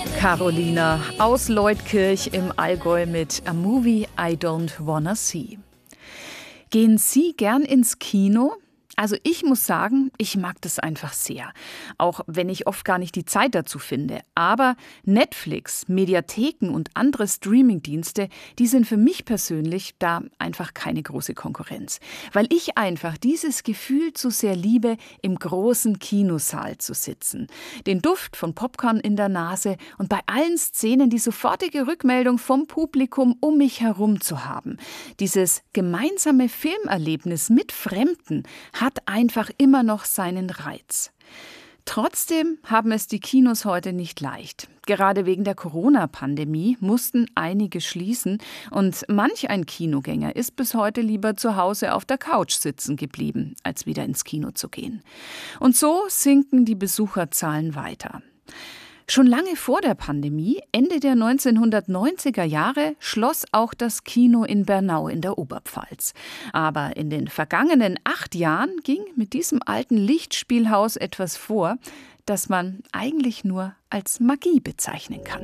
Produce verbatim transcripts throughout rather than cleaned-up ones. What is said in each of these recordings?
Carolina aus Leutkirch im Allgäu mit A Movie I Don't Wanna See. Gehen Sie gern ins Kino? Also ich muss sagen, ich mag das einfach sehr. Auch wenn ich oft gar nicht die Zeit dazu finde. Aber Netflix, Mediatheken und andere Streamingdienste, die sind für mich persönlich da einfach keine große Konkurrenz. Weil ich einfach dieses Gefühl zu sehr liebe, im großen Kinosaal zu sitzen. Den Duft von Popcorn in der Nase und bei allen Szenen die sofortige Rückmeldung vom Publikum um mich herum zu haben. Dieses gemeinsame Filmerlebnis mit Fremden hat einfach immer noch seinen Reiz. Trotzdem haben es die Kinos heute nicht leicht. Gerade wegen der Corona-Pandemie mussten einige schließen und manch ein Kinogänger ist bis heute lieber zu Hause auf der Couch sitzen geblieben, als wieder ins Kino zu gehen. Und so sinken die Besucherzahlen weiter. Schon lange vor der Pandemie, Ende der neunzehnhundertneunziger Jahre, schloss auch das Kino in Bernau in der Oberpfalz. Aber in den vergangenen acht Jahren ging mit diesem alten Lichtspielhaus etwas vor, das man eigentlich nur als Magie bezeichnen kann.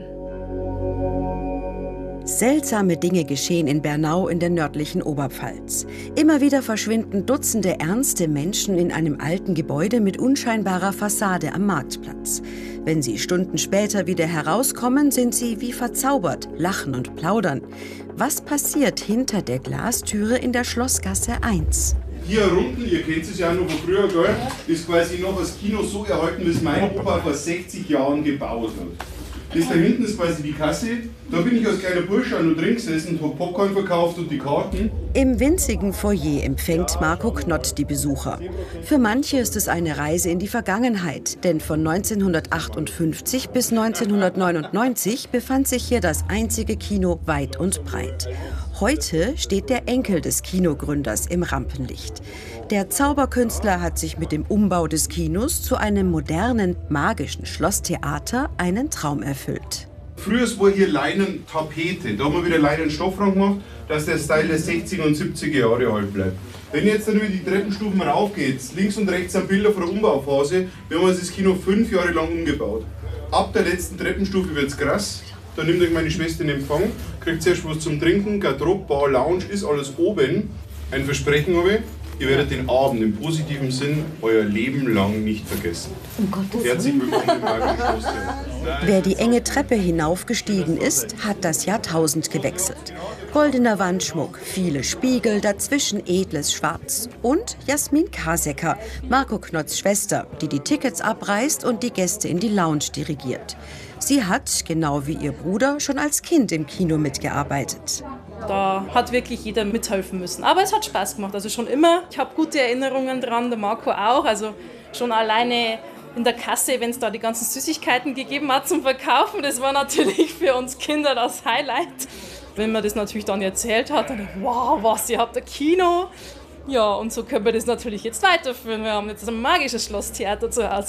Seltsame Dinge geschehen in Bernau in der nördlichen Oberpfalz. Immer wieder verschwinden Dutzende ernste Menschen in einem alten Gebäude mit unscheinbarer Fassade am Marktplatz. Wenn sie Stunden später wieder herauskommen, sind sie wie verzaubert, lachen und plaudern. Was passiert hinter der Glastüre in der Schlossgasse eins? Hier Rundel, ihr kennt es ja auch noch von früher, gell? Ist quasi noch das Kino so erhalten, wie es mein Opa vor sechzig Jahren gebaut hat. Das da hinten ist quasi die Kasse. Da bin ich als kleiner Bursche auch noch drin gesessen, habe Popcorn verkauft und die Karten. Im winzigen Foyer empfängt Marco Knott die Besucher. Für manche ist es eine Reise in die Vergangenheit, denn von neunzehnhundertachtundfünfzig bis neunzehnhundertneunundneunzig befand sich hier das einzige Kino weit und breit. Heute steht der Enkel des Kinogründers im Rampenlicht. Der Zauberkünstler hat sich mit dem Umbau des Kinos zu einem modernen, magischen Schlosstheater einen Traum erfüllt. Früher war hier Leinentapete. Da haben wir wieder Leinenstoff dran gemacht, dass der Style der sechziger und siebziger Jahre alt bleibt. Wenn ihr jetzt dann über die Treppenstufen raufgeht, links und rechts sind Bilder von der Umbauphase, wir haben uns das Kino fünf Jahre lang umgebaut. Ab der letzten Treppenstufe wird es krass. Da nimmt euch meine Schwester in Empfang, kriegt zuerst was zum Trinken, Garderobe, Bar, Lounge, ist alles oben. Ein Versprechen habe ich, ihr werdet den Abend im positiven Sinn euer Leben lang nicht vergessen. Um Gottes Herzlich willkommen im magischen Schloss. Wer die enge Treppe hinaufgestiegen ist, hat das Jahrtausend gewechselt. Goldener Wandschmuck, viele Spiegel, dazwischen edles Schwarz. Und Jasmin Kasecker, Marco Knotts Schwester, die die Tickets abreißt und die Gäste in die Lounge dirigiert. Sie hat, genau wie ihr Bruder, schon als Kind im Kino mitgearbeitet. Da hat wirklich jeder mithelfen müssen. Aber es hat Spaß gemacht, also schon immer. Ich habe gute Erinnerungen dran, der Marco auch. Also schon alleine in der Kasse, wenn es da die ganzen Süßigkeiten gegeben hat zum Verkaufen, das war natürlich für uns Kinder das Highlight. Wenn man das natürlich dann erzählt hat, dann wow, was, ihr habt ein Kino? Ja, und so können wir das natürlich jetzt weiterführen. Wir haben jetzt ein magisches Schlosstheater zu Hause.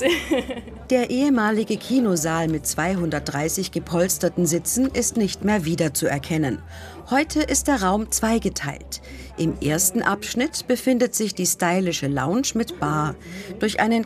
Der ehemalige Kinosaal mit zweihundertdreißig gepolsterten Sitzen ist nicht mehr wiederzuerkennen. Heute ist der Raum zweigeteilt. Im ersten Abschnitt befindet sich die stylische Lounge mit Bar. Durch einen